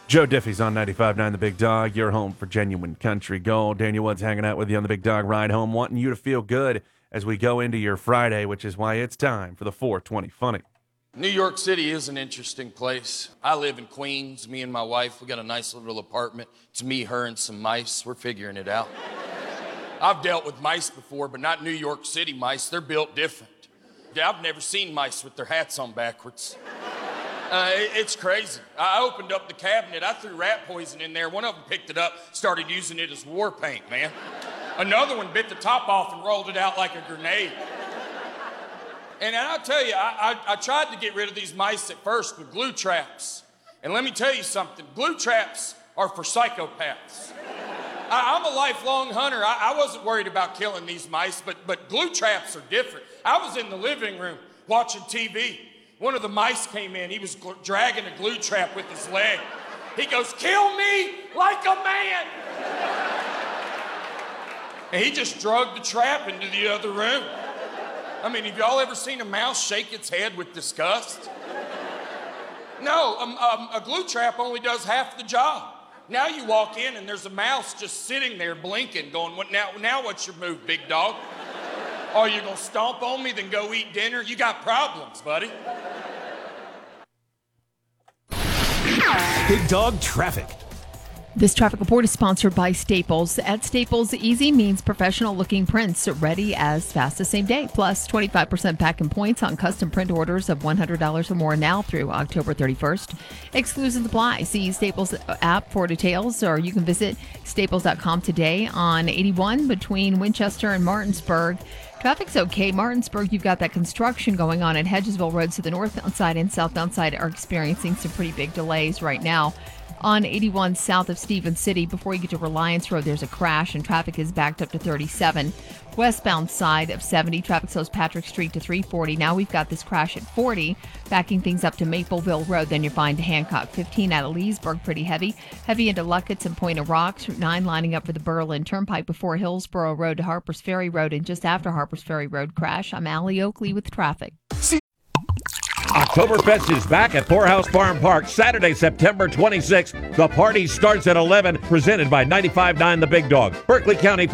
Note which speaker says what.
Speaker 1: Joe Diffie's on 95.9 The Big Dog, your home for genuine country gold. Daniel Woods hanging out with you on the Big Dog Ride Home, wanting you to feel good as we go into your Friday, which is why it's time for the 420 Funny.
Speaker 2: New York City is an interesting place. I live in Queens. Me and my wife, we got a nice little apartment. It's me, her, and some mice. We're figuring it out. I've dealt with mice before, but not New York City mice. They're built different. I've never seen mice with their hats on backwards. It's crazy. I opened up the cabinet. I threw rat poison in there. One of them picked it up, started using it as war paint, man. Another one bit the top off and rolled it out like a grenade. And I'll tell you, I tried to get rid of these mice at first with glue traps. And let me tell you something, glue traps are for psychopaths. I'm a lifelong hunter. I wasn't worried about killing these mice, but glue traps are different. I was in the living room watching TV. One of the mice came in. He was dragging a glue trap with his leg. He goes, "Kill me like a man." And he just dragged the trap into the other room. I mean, have y'all ever seen a mouse shake its head with disgust? No, a glue trap only does half the job. Now you walk in and there's a mouse just sitting there blinking, going, now what's your move, big dog? Are you gonna stomp on me, then go eat dinner? You got problems, buddy.
Speaker 3: Big Dog Traffic.
Speaker 4: This traffic report is sponsored by Staples. At Staples, easy means professional-looking prints ready as fast as same day. Plus, 25% back in points on custom print orders of $100 or more now through October 31st. Exclusions apply. See Staples app for details, or you can visit staples.com today on 81 between Winchester and Martinsburg. Traffic's okay. Martinsburg, you've got that construction going on at Hedgesville Road, so the northbound side and southbound side are experiencing some pretty big delays right now. On 81 south of Stevens City, before you get to Reliance Road, there's a crash and traffic is backed up to 37. Westbound side of 70, traffic slows Patrick Street to 340. Now we've got this crash at 40, backing things up to Mapleville Road. Then you find Hancock. 15 out of Leesburg, pretty heavy. Heavy into Luckett's and Point of Rocks. Route 9 lining up for the Berlin Turnpike before Hillsborough Road to Harpers Ferry Road. And just after Harpers Ferry Road crash, I'm Allie Oakley with traffic.
Speaker 5: Oktoberfest is back at Poorhouse Farm Park Saturday, September 26th. The party starts at 11, presented by 95.9 The Big Dog. Berkeley County